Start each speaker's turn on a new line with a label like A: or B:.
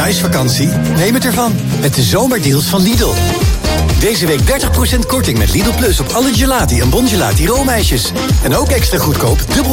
A: thuisvakantie? Neem het ervan. Met de zomerdeals van Lidl. Deze week 30% korting met Lidl Plus op alle gelati en bongelati roomijsjes. En ook extra goedkoop dubbel